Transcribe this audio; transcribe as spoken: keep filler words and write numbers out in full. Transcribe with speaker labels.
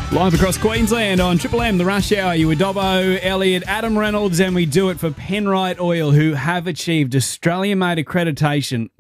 Speaker 1: Live across Queensland on Triple M, the Rush Hour. You were Dobbo, Elliot, Adam Reynolds, and we do it for Penrite Oil, who have achieved Australian-made accreditation.